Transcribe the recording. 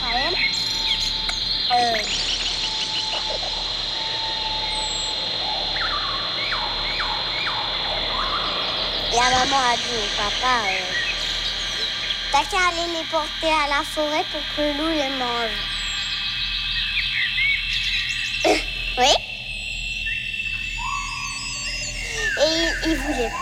Raphaël. La maman a dit au papa, t'as qu'à aller les porter à la forêt pour que le loup les mange. Oui.